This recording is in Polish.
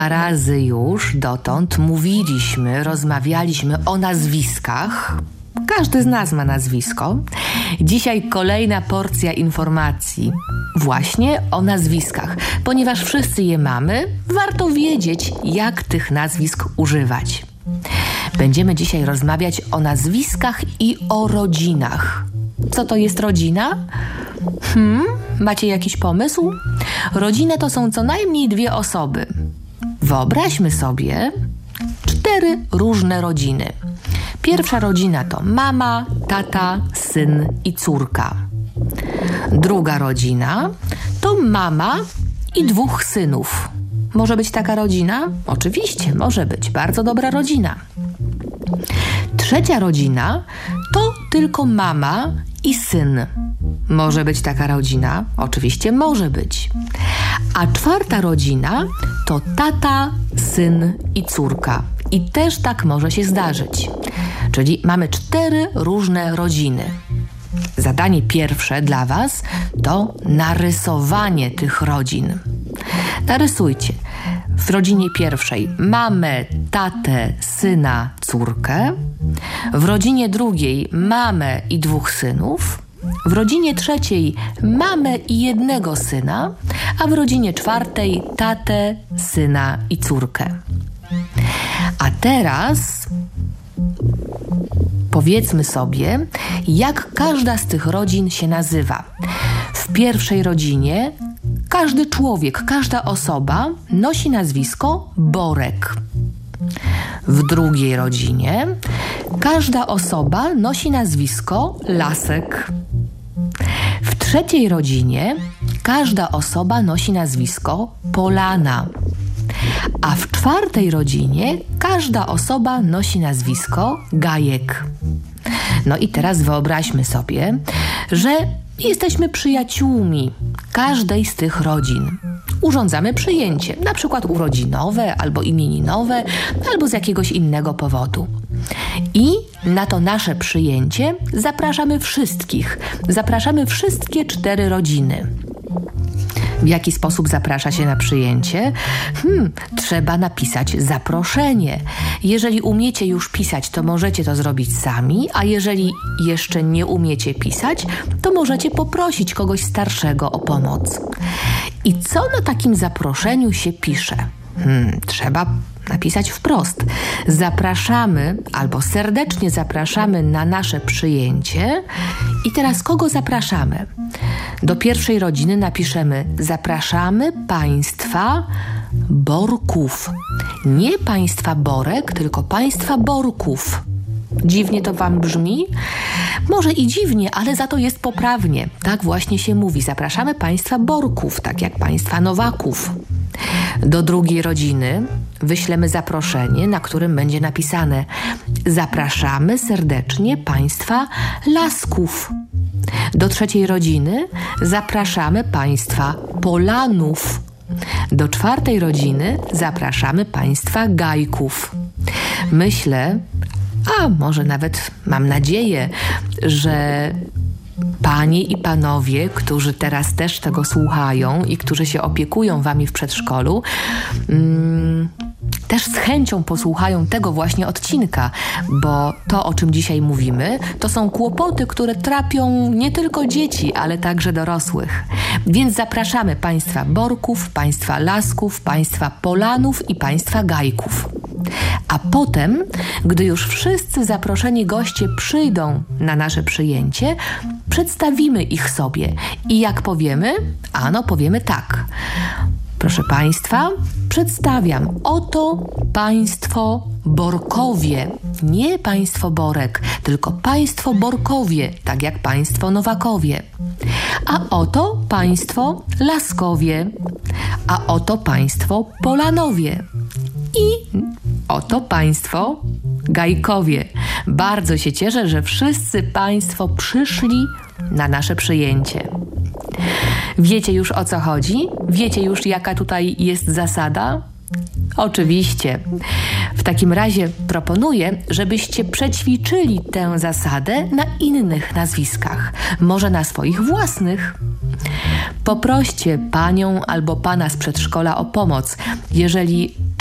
Razy już dotąd mówiliśmy, rozmawialiśmy o nazwiskach. Każdy z nas ma nazwisko. Dzisiaj kolejna porcja informacji właśnie o nazwiskach. Ponieważ wszyscy je mamy, warto wiedzieć, jak tych nazwisk używać. Będziemy dzisiaj rozmawiać o nazwiskach i o rodzinach. Co to jest rodzina? Macie jakiś pomysł? Rodzina to są co najmniej 2 osoby. Wyobraźmy sobie 4 różne rodziny. Pierwsza rodzina to mama, tata, syn i córka. Druga rodzina to mama i 2 synów. Może być taka rodzina? Oczywiście, może być. Bardzo dobra rodzina. Trzecia rodzina to tylko mama i syn. Może być taka rodzina? Oczywiście może być. A 4. rodzina to tata, syn i córka. I też tak może się zdarzyć. Czyli mamy 4 różne rodziny. Zadanie pierwsze dla Was to narysowanie tych rodzin. Narysujcie w rodzinie pierwszej mamę, tatę, syna, córkę. W rodzinie drugiej mamę i 2 synów. W rodzinie trzeciej mamę i 1 syna, a w rodzinie 4 tatę, syna i córkę. A teraz powiedzmy sobie, jak każda z tych rodzin się nazywa. W pierwszej rodzinie każdy człowiek, każda osoba nosi nazwisko Borek. W drugiej rodzinie każda osoba nosi nazwisko Lasek. W trzeciej rodzinie każda osoba nosi nazwisko Polana. A w 4. rodzinie każda osoba nosi nazwisko Gajek. No i teraz wyobraźmy sobie, że jesteśmy przyjaciółmi każdej z tych rodzin. Urządzamy przyjęcie, na przykład urodzinowe, albo imieninowe, albo z jakiegoś innego powodu. I na to nasze przyjęcie zapraszamy wszystkich. Zapraszamy wszystkie 4 rodziny. W jaki sposób zaprasza się na przyjęcie? Trzeba napisać zaproszenie. Jeżeli umiecie już pisać, to możecie to zrobić sami, a jeżeli jeszcze nie umiecie pisać, to możecie poprosić kogoś starszego o pomoc. I co na takim zaproszeniu się pisze? Trzeba napisać wprost. Zapraszamy albo serdecznie zapraszamy na nasze przyjęcie. I teraz kogo zapraszamy? Do pierwszej rodziny napiszemy: zapraszamy państwa Borków. Nie państwa Borek, tylko państwa Borków. Dziwnie to Wam brzmi? Może i dziwnie, ale za to jest poprawnie. Tak właśnie się mówi. Zapraszamy państwa Borków, tak jak państwa Nowaków. Do drugiej rodziny wyślemy zaproszenie, na którym będzie napisane: zapraszamy serdecznie państwa Lasków. Do trzeciej rodziny zapraszamy państwa Polanów. Do 4. rodziny zapraszamy państwa Gajków. Myślę, a może nawet mam nadzieję, że panie i panowie, którzy teraz też tego słuchają i którzy się opiekują wami w przedszkolu, też z chęcią posłuchają tego właśnie odcinka, bo to, o czym dzisiaj mówimy, to są kłopoty, które trapią nie tylko dzieci, ale także dorosłych. Więc zapraszamy państwa Borków, państwa Lasków, państwa Polanów i państwa Gajków. A potem, gdy już wszyscy zaproszeni goście przyjdą na nasze przyjęcie, przedstawimy ich sobie. I jak powiemy? Ano, powiemy tak. Proszę Państwa, przedstawiam. Oto państwo Borkowie. Nie państwo Borek, tylko państwo Borkowie, tak jak państwo Nowakowie. A oto państwo Laskowie. A oto państwo Polanowie. I oto państwo Gajkowie. Bardzo się cieszę, że wszyscy Państwo przyszli na nasze przyjęcie. Wiecie już, o co chodzi? Wiecie już, jaka tutaj jest zasada? Oczywiście. W takim razie proponuję, żebyście przećwiczyli tę zasadę na innych nazwiskach, może na swoich własnych. Poproście panią albo pana z przedszkola o pomoc, jeżeli